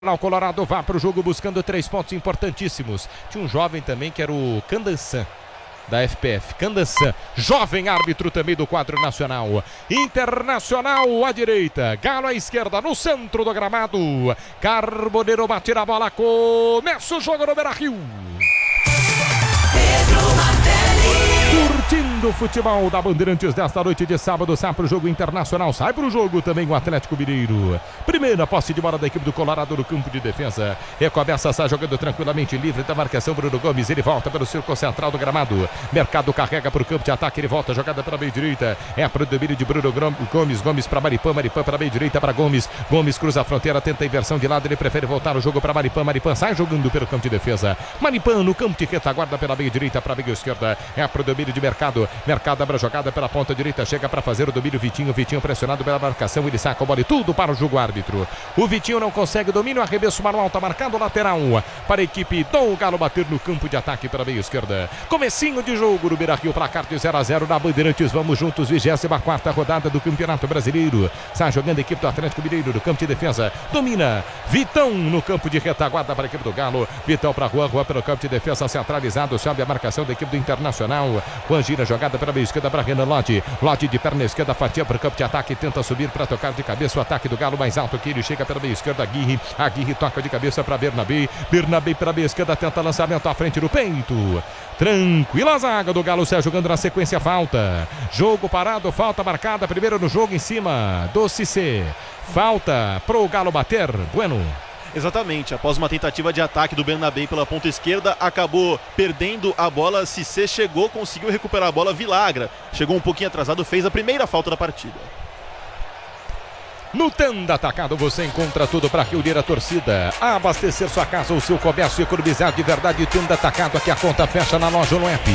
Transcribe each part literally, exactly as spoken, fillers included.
O Colorado vai para o jogo buscando três pontos importantíssimos. Tinha um jovem também que era o Candansan, da F P F. Candansan, jovem árbitro também do quadro nacional. Internacional à direita, Galo à esquerda, no centro do gramado. Carboneiro bate na bola, começa o jogo no Beira-Rio. Curtindo o futebol da Bandeirantes desta noite de sábado, sai para o jogo internacional, sai para o jogo também o Atlético Mineiro. Primeira posse de bola da equipe do Colorado no campo de defesa. Recomeça, sai jogando tranquilamente, livre da marcação, Bruno Gomes, ele volta pelo círculo central do gramado. Mercado carrega para o campo de ataque, ele volta, jogada para a meia direita. É para o domínio de Bruno Gomes, Gomes para Maripã, Maripã para a meia direita para Gomes. Gomes cruza a fronteira, tenta a inversão de lado, ele prefere voltar o jogo para Maripã, Maripã sai jogando pelo campo de defesa. Maripã no campo de retaguarda pela meia direita para a meia esquerda. É para o domínio de Mercado, Mercado abre a jogada pela ponta direita, chega para fazer o domínio, Vitinho, Vitinho pressionado pela marcação, ele saca a bola e tudo para o jogo árbitro. O Vitinho não consegue o domínio, arremesso manual, tá marcado lateral para a equipe do Galo bater no campo de ataque pela meia esquerda. Comecinho de jogo no Beira-Rio, placar de zero a zero na Bandeirantes, vamos juntos, vigésima quarta rodada do Campeonato Brasileiro. Sai jogando a equipe do Atlético Mineiro no campo de defesa, domina Vitão no campo de retaguarda para a equipe do Galo, Vitão para a rua, rua pelo campo de defesa centralizado, sobe a marcação da equipe do Internacional. Juan gira a jogada para a meia esquerda para Renan Lodi, Lodi de perna esquerda, fatia para o campo de ataque, tenta subir para tocar de cabeça o ataque do Galo mais alto que ele, chega pela meia esquerda, Aguirre, Aguirre toca de cabeça para Bernabé, Bernabé para a meia esquerda, tenta lançamento à frente do peito, tranquila a zaga do Galo, sai jogando na sequência, falta, jogo parado, falta marcada, primeiro no jogo em cima do Cissé, falta pro Galo bater, Bueno. Exatamente, após uma tentativa de ataque do Bernabé pela ponta esquerda, acabou perdendo a bola, Cissé chegou, conseguiu recuperar a bola, Vilagra chegou um pouquinho atrasado, fez a primeira falta da partida. No Tenda Atacado você encontra tudo para reunir a torcida, abastecer sua casa ou seu comércio e economizar de verdade. Tenda Atacado, aqui a conta fecha na loja no app.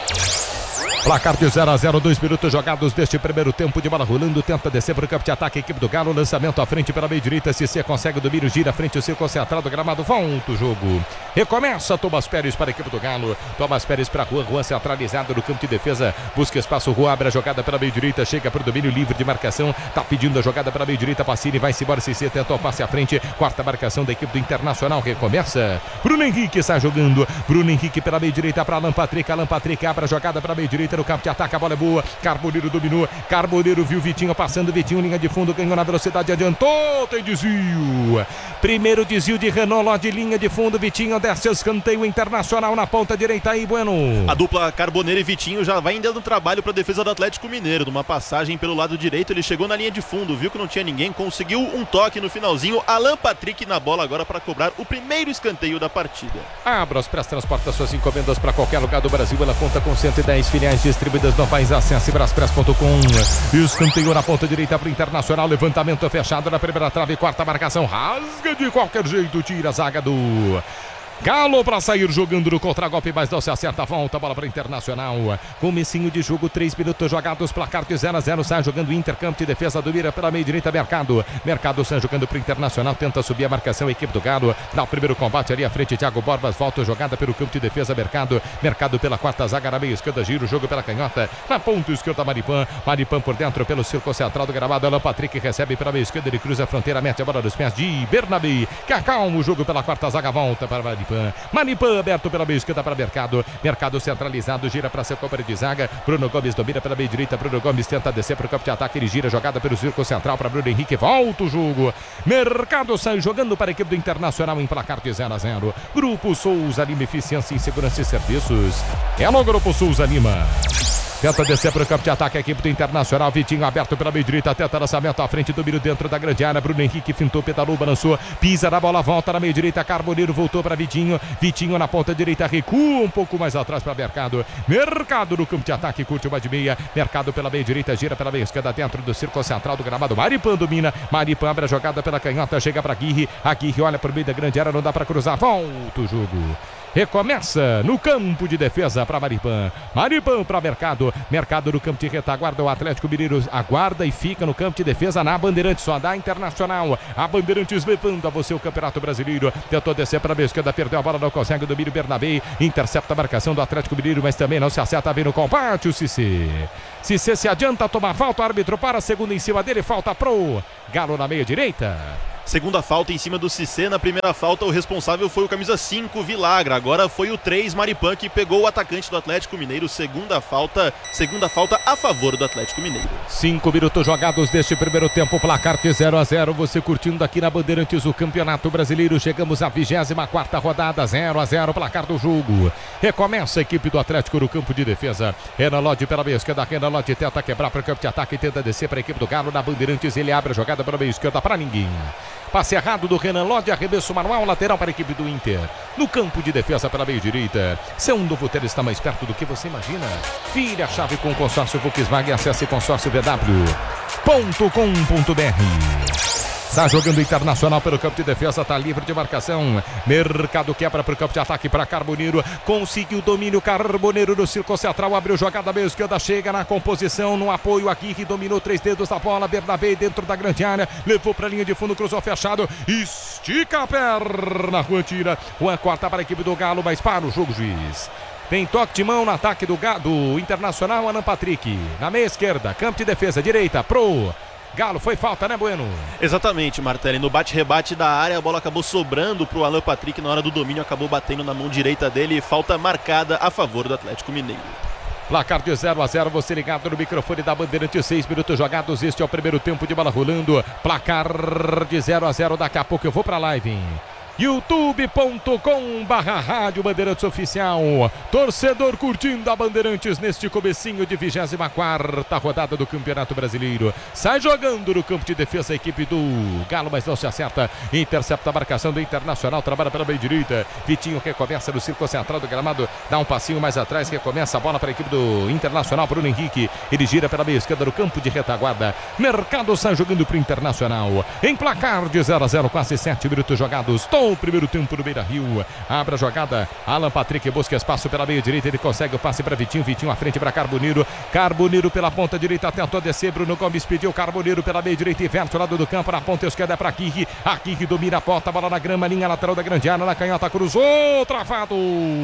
Placar de zero a zero, dois minutos jogados deste primeiro tempo, de bola rolando, tenta descer para o campo de ataque, equipe do Galo, lançamento à frente pela meia direita, Cissé consegue o domínio, gira à frente o seu concentrado gramado, volta o jogo, recomeça Thomas Pérez para a equipe do Galo, Thomas Pérez para a Juan, Juan centralizado no campo de defesa, busca espaço, Juan abre a jogada pela meia direita, chega para o domínio livre de marcação, tá pedindo a jogada pela meia direita, Pacini, vai-se embora, Cissé tenta o passe à frente, quarta marcação da equipe do Internacional, recomeça, Bruno Henrique sai jogando, Bruno Henrique pela meia direita para Alan Patrick, Alan Patrick abre a jogada para a meia direita no campo de ataque, a bola é boa, Carboneiro dominou, Carboneiro viu Vitinho passando, Vitinho linha de fundo, ganhou na velocidade, adiantou, tem desvio, primeiro desvio de Renan Lodi, linha de fundo, Vitinho desce o escanteio, Internacional na ponta direita aí, Bueno. A dupla Carboneiro e Vitinho já vai ainda no trabalho para a defesa do Atlético Mineiro, numa passagem pelo lado direito, ele chegou na linha de fundo, viu que não tinha ninguém, conseguiu um toque no finalzinho, Alan Patrick na bola agora para cobrar o primeiro escanteio da partida. Abra, Press transporta suas encomendas para qualquer lugar do Brasil, ela conta com cento e dez filiais distribuídas no país, acesse braspress ponto com. Escanteio na ponta direita para o Internacional, levantamento fechado na primeira trave, quarta marcação, rasga de qualquer jeito, tira a zaga do Galo para sair jogando no contragolpe, mas não se acerta, volta a bola para o Internacional. Comecinho de jogo, três minutos jogados, placar de zero a zero, sai jogando Intercampo de defesa do Mira pela meia direita, Mercado. Mercado sai jogando para o Internacional, tenta subir a marcação, a equipe do Galo. Dá o primeiro combate ali à frente, Thiago Borbas, volta a jogada pelo campo de defesa, Mercado. Mercado pela quarta zaga, na meia esquerda, gira o jogo pela canhota. Na ponta esquerda, Maripã. Maripã por dentro, pelo círculo central do gramado. Alan Patrick recebe pela meia esquerda, ele cruza a fronteira, mete a bola nos pés de Bernabé, que acalma o jogo pela quarta zaga, volta para Maripã. Maripã aberto pela meia esquerda para Mercado, Mercado centralizado, gira para seu companheiro de zaga, Bruno Gomes domina pela meia direita, Bruno Gomes tenta descer para o campo de ataque, ele gira jogada pelo círculo central para Bruno Henrique, volta o jogo, Mercado sai jogando para a equipe do Internacional em placar de zero a zero, Grupo Souza Lima, eficiência em segurança e serviços, é no Grupo Souza Lima. Tenta descer para o campo de ataque, a equipe do Internacional, Vitinho aberto pela meia direita, tenta lançamento à frente, domínio dentro da grande área, Bruno Henrique fintou, pedalou, balançou, pisa na bola, volta na meia direita, Carboneiro voltou para Vitinho, Vitinho na ponta direita, recua um pouco mais atrás para Mercado, Mercado no campo de ataque, curte uma de meia, Mercado pela meia direita, gira pela meia esquerda, dentro do círculo central do gramado, Maripã domina, Maripã abre a jogada pela canhota, chega para Aguirre, Aguirre olha por meio da grande área, não dá para cruzar, volta o jogo. Recomeça no campo de defesa para Maripã. Maripã para Mercado. Mercado no campo de retaguarda. O Atlético Mineiro aguarda e fica no campo de defesa na Bandeirantes. Só dá Internacional. A Bandeirantes levando a você o Campeonato Brasileiro. Tentou descer para a esquerda, perdeu a bola, não consegue o domínio. Bernabé intercepta a marcação do Atlético Mineiro, mas também não se acerta, vem no combate o Cissé. Cissé se adianta, toma falta, o árbitro para, segundo em cima dele, falta pro Galo na meia direita. Segunda falta em cima do Cissé. Na primeira falta, o responsável foi o camisa cinco, Vilagra. Agora foi o três, Maripan, que pegou o atacante do Atlético Mineiro. Segunda falta, segunda falta a favor do Atlético Mineiro. Cinco minutos jogados deste primeiro tempo, placar de zero a zero. Você curtindo aqui na Bandeirantes o Campeonato Brasileiro. Chegamos à vigésima quarta rodada, zero a zero, placar do jogo. Recomeça a equipe do Atlético no campo de defesa. Renan Lodge pela meia esquerda. Renan Lodge tenta quebrar para o campo de ataque e tenta descer para a equipe do Galo. Na Bandeirantes ele abre a jogada pela meia esquerda para ninguém. Passe errado do Renan Lodge, arremesso manual, lateral para a equipe do Inter. No campo de defesa pela meia direita. Seu Novotel está mais perto do que você imagina. Vire a chave com o consórcio Volkswagen. Acesse consórcio v w ponto com ponto b r. Está jogando Internacional pelo campo de defesa, está livre de marcação. Mercado quebra para o campo de ataque para Carboneiro. Conseguiu o domínio, Carboneiro no círculo central. Abriu jogada meia esquerda, chega na composição, no apoio aqui, que dominou três dedos da bola. Bernabé dentro da grande área, levou para a linha de fundo, cruzou fechado. Estica a perna, Juan tira. Juan corta para a equipe do Galo, mas para o jogo, juiz. Tem toque de mão no ataque do, do Internacional, Alan Patrick. Na meia esquerda, campo de defesa, direita, pro Galo. Foi falta, né, Bueno? Exatamente, Martelli. No bate-rebate da área, a bola acabou sobrando pro Alan Patrick. Na hora do domínio, acabou batendo na mão direita dele. Falta marcada a favor do Atlético Mineiro. Placar de zero a zero, você ligado no microfone da Bandeirante, seis minutos jogados. Este é o primeiro tempo de bola rolando. Placar de zero a zero, daqui a pouco eu vou pra live. youtube ponto com barra Rádio Bandeirantes Oficial. Torcedor curtindo a Bandeirantes neste comecinho de vigésima quarta rodada do Campeonato Brasileiro. Sai jogando no campo de defesa a equipe do Galo, mas não se acerta. Intercepta a marcação do Internacional, trabalha pela meia direita. Vitinho recomeça no círculo central do gramado, dá um passinho mais atrás, recomeça a bola para a equipe do Internacional. Bruno Henrique, ele gira pela meia esquerda no campo de retaguarda. Mercado sai jogando para o Internacional. Em placar de zero a zero, quase sete minutos jogados. O primeiro tempo no Beira-Rio. Abre a jogada, Alan Patrick busca espaço pela meia direita, ele consegue o passe para Vitinho, Vitinho à frente para Carboneiro, Carboneiro pela ponta direita, tentou descer, Bruno Gomes pediu, Carboneiro pela meia direita, inverte o lado do campo, na ponta esquerda é para Kiki, a Kiki domina a porta, bola na grama, linha lateral da grande área, na canhota, cruzou, travado.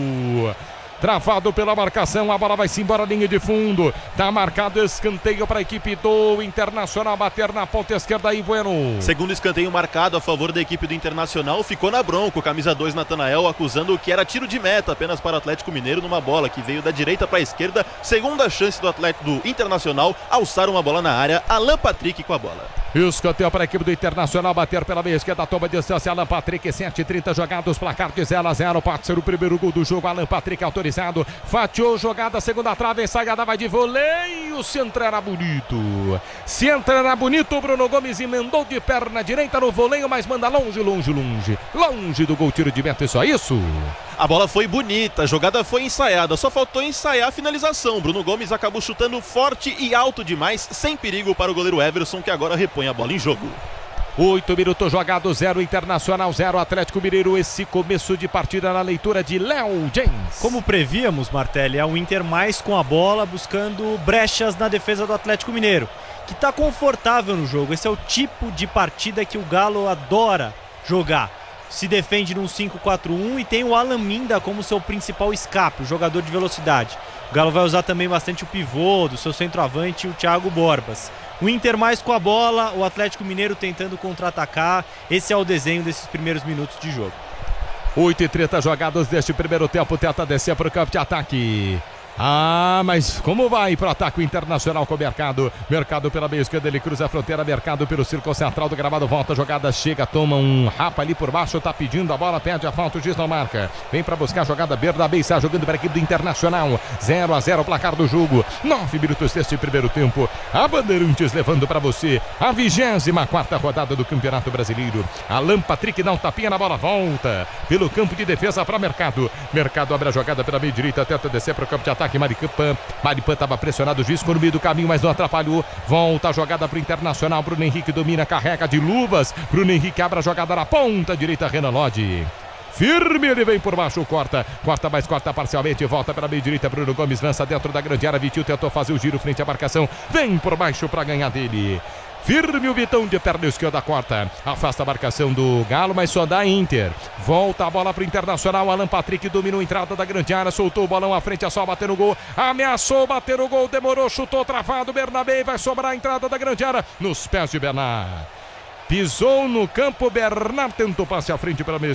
Travado pela marcação, a bola vai-se embora, linha de fundo. Tá marcado escanteio para a equipe do Internacional bater na ponta esquerda aí, Bueno. Segundo escanteio marcado a favor da equipe do Internacional, ficou na bronca o camisa dois, Natanael, acusando que era tiro de meta apenas para o Atlético Mineiro numa bola que veio da direita para a esquerda. Segunda chance do Atlético do Internacional, alçar uma bola na área, Alan Patrick com a bola. Escanteio para a equipe do Internacional bater pela meia esquerda, toma distância, Alan Patrick, sete e trinta jogados, placar de zero a zero, pode ser o primeiro gol do jogo, Alan Patrick autorizado. Fatiou jogada, segunda trave, ensaiada, vai de voleio. Se entrar era bonito. Se entrar era bonito, Bruno Gomes emendou de perna direita no voleio, mas manda longe, longe, longe. Longe do gol, tiro de meta, e só isso. A bola foi bonita, a jogada foi ensaiada, só faltou ensaiar a finalização. Bruno Gomes acabou chutando forte e alto demais, sem perigo para o goleiro Everson, que agora repõe a bola em jogo. Oito minutos jogados, zero Internacional, zero Atlético Mineiro. Esse começo de partida na leitura de Léo James. Como prevíamos, Martelli, é o Inter mais com a bola, buscando brechas na defesa do Atlético Mineiro, que está confortável no jogo. Esse é o tipo de partida que o Galo adora jogar. Se defende num cinco quatro um e tem o Alan Minda como seu principal escape, o jogador de velocidade. O Galo vai usar também bastante o pivô do seu centroavante, o Thiago Borbas. O Inter mais com a bola, o Atlético Mineiro tentando contra-atacar. Esse é o desenho desses primeiros minutos de jogo. oito e trinta jogados deste primeiro tempo, tenta descer para o campo de ataque. Ah, mas como vai para o ataque Internacional com o Mercado? Mercado pela meia esquerda, ele cruza a fronteira, Mercado pelo círculo central do gramado, volta a jogada, chega, toma um rapa ali por baixo, tá pedindo a bola, pede a falta, o juiz não marca. Vem para buscar a jogada, Bernabé está jogando para a equipe do Internacional. zero a zero, placar do jogo. nove minutos deste primeiro tempo. A Bandeirantes levando para você a vigésima quarta rodada do Campeonato Brasileiro. Alan Patrick dá um tapinha na bola, volta pelo campo de defesa para Mercado. Mercado abre a jogada pela meia direita, tenta descer para o campo de ataque. Maripan, Maripan estava pressionado, o juiz no meio do caminho, mas não atrapalhou. Volta a jogada para o Internacional. Bruno Henrique domina, carrega de luvas. Bruno Henrique abre a jogada na ponta direita, Renan Lodge. Firme, ele vem por baixo, corta, corta, mas corta parcialmente, volta pela meia direita, Bruno Gomes lança dentro da grande área, Vitinho tentou fazer o giro frente à marcação, vem por baixo para ganhar dele. Firme o Vitão de perna esquerda, corta, afasta a marcação do Galo, mas só dá Inter. Volta a bola para o Internacional, Alan Patrick dominou a entrada da grande área, soltou o bolão à frente, é só bater no gol, ameaçou bater o gol, demorou, chutou, travado, Bernabé, vai sobrar a entrada da grande área, nos pés de Bernard. Pisou no campo, Bernard tentou passe à frente pela